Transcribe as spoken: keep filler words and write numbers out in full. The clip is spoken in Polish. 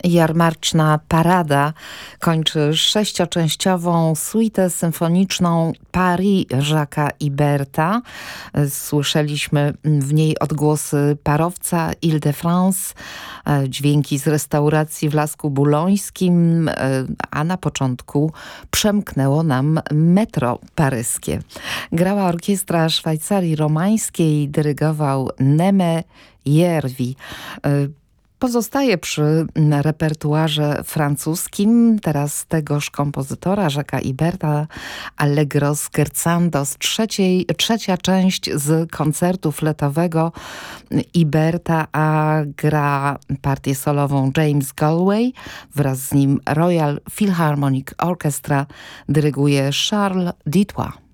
Jarmarczna Parada kończy sześcioczęściową suitę symfoniczną Paris Jacques'a Iberta. Słyszeliśmy w niej odgłosy parowca Ile-de-France, dźwięki z restauracji w Lasku Bulońskim, a na początku przemknęło nam metro paryskie. Grała orkiestra Szwajcarii Romańskiej, dyrygował Neme Järvi. Pozostaje przy repertuarze francuskim, teraz tegoż kompozytora, Jacques'a Iberta, Allegro Scherzando, trzeciej, trzecia część z koncertu fletowego Iberta, a gra partię solową James Galway, wraz z nim Royal Philharmonic Orchestra, dyryguje Charles Dutoit.